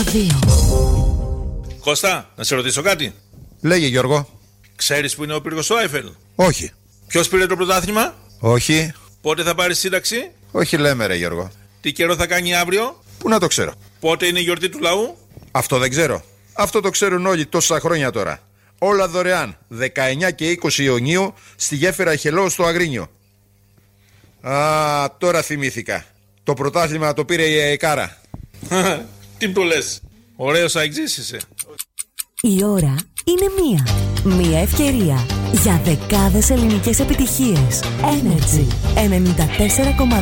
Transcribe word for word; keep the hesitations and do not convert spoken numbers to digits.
δύο. Κώστα, να σε ρωτήσω κάτι. Λέγε Γιώργο. Ξέρεις που είναι ο πύργος του Άιφελ? Όχι. Ποιος πήρε το πρωτάθλημα? Όχι. Πότε θα πάρει σύνταξη? Όχι λέμε ρε Γιώργο. Τι καιρό θα κάνει αύριο? Πού να το ξέρω? Πότε είναι η γιορτή του λαού? Αυτό δεν ξέρω. Αυτό το ξέρουν όλοι τόσα χρόνια τώρα. Όλα δωρεάν. δεκαεννιά και είκοσι Ιουνίου στη γέφυρα Χελώου στο Αγρίνιο. Α, τώρα θυμήθηκα. Το πρωτάθλημα το πήρε η ΕΚΑΡΑ. Τι μου το λες? Ωραίος αεξής είσαι. Η ώρα είναι μία. Μία ευκαιρία για δεκάδες ελληνικές επιτυχίες. Energy ενενήντα τέσσερα κόμμα